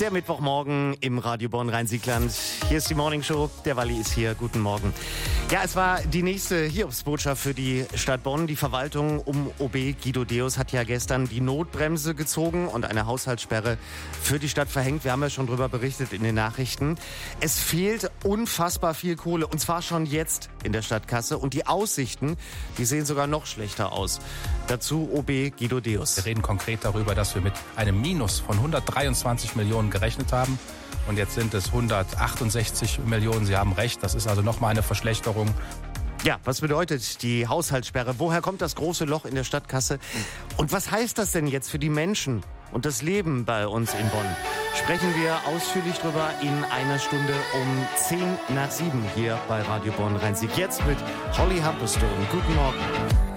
Der Mittwochmorgen im Radio Bonn-Rhein-Siegland. Hier ist die Morning Show. Der Walli ist hier. Guten Morgen. Ja, es war die nächste Hiobsbotschaft für die Stadt Bonn. Die Verwaltung um OB Guido Deus hat ja gestern die Notbremse gezogen und eine Haushaltssperre für die Stadt verhängt. Wir haben ja schon darüber berichtet in den Nachrichten. Es fehlt unfassbar viel Kohle und zwar schon jetzt in der Stadtkasse. Und die Aussichten, die sehen sogar noch schlechter aus. Dazu OB Guido Deus. Wir reden konkret darüber, dass wir mit einem Minus von 123 Millionen gerechnet haben. Und jetzt sind es 168 Millionen. Sie haben recht, das ist also nochmal eine Verschlechterung. Ja, was bedeutet die Haushaltssperre? Woher kommt das große Loch in der Stadtkasse? Und was heißt das denn jetzt für die Menschen und das Leben bei uns in Bonn? Sprechen wir ausführlich drüber in einer Stunde um 6:50 hier bei Radio Bonn Rhein-Sieg. Jetzt mit Holly Humberstone. Guten Morgen.